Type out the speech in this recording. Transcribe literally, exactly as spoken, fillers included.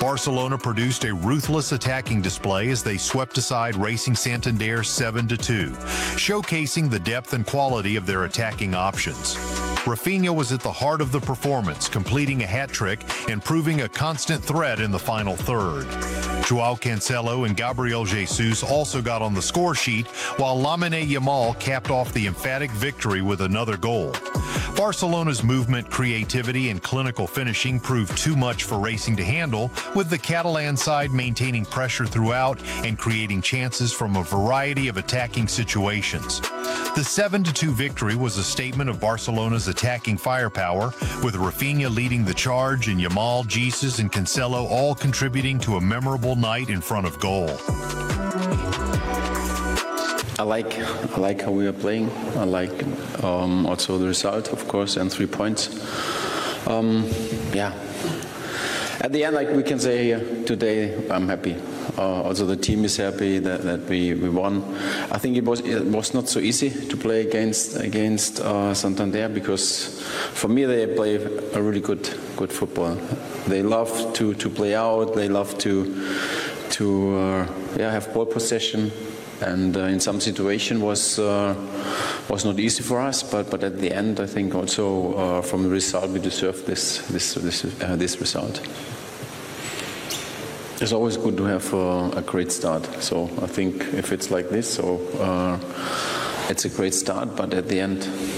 Barcelona produced a ruthless attacking display as they swept aside Racing Santander seven to two, showcasing the depth and quality of their attacking options. Rafinha was at the heart of the performance, completing a hat trick and proving a constant threat in the final third. Joao Cancelo and Gabriel Jesus also got on the score sheet, while Lamine Yamal capped off the emphatic victory with another goal. Barcelona's movement, creativity, and clinical finishing proved too much for Racing to handle, with the Catalan side maintaining pressure throughout and creating chances from a variety of attacking situations. The seven to two victory was a statement of Barcelona's attacking firepower, with Rafinha leading the charge and Yamal, Jesus, and Cancelo all contributing to a memorable night in front of goal. I like I like how we are playing. I like um, also the result, of course, and three points. Um, yeah. At the end, like we can say uh, today, I'm happy. Uh, also, the team is happy that, that we, we won. I think it was it was not so easy to play against against uh, Santander, because for me they play a really good good football. They love to, to play out. They love to to uh, yeah have ball possession. And uh, in some situation was uh, was not easy for us, but but at the end I think also uh, from the result we deserve this this this uh, this result. It's always good to have uh, a great start. So I think if it's like this, so uh, it's a great start. But at the end,